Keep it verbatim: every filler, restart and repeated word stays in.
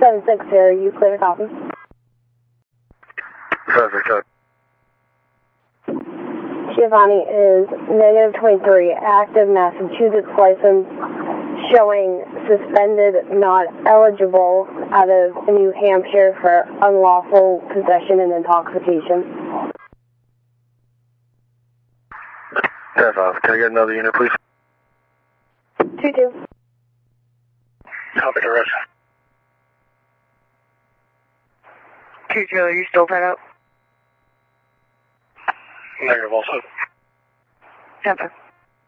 seven six zero, you clear to copy. Perfect, good. Giovanni is negative twenty-three, active Massachusetts license, showing suspended, not eligible, out of New Hampshire for unlawful possession and intoxication. That's off. Can I get another unit, please? two two. Copy the rest. two two, are you still tied up? Negative also. Tampa.